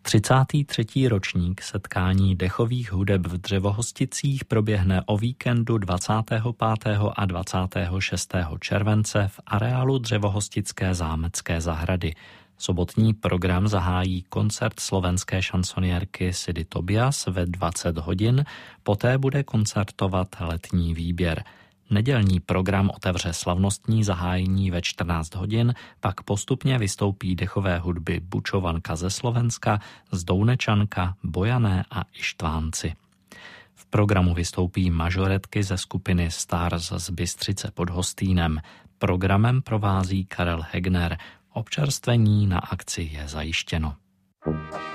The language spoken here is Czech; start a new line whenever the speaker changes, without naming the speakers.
33. ročník setkání dechových hudeb v Dřevohosticích proběhne o víkendu 25. a 26. července v areálu Dřevohostické zámecké zahrady. Sobotní program zahájí koncert slovenské šansonierky Sidy Tobias ve 20 hodin, poté bude koncertovat letní výběr. Nedělní program otevře slavnostní zahájení ve 14 hodin, pak postupně vystoupí dechové hudby Bučovanka ze Slovenska, Zdounečanka, Bojané a Ištvánci. V programu vystoupí mažoretky ze skupiny Stars z Bystřice pod Hostýnem. Programem provází Karel Hegner. Občerstvení na akci je zajištěno.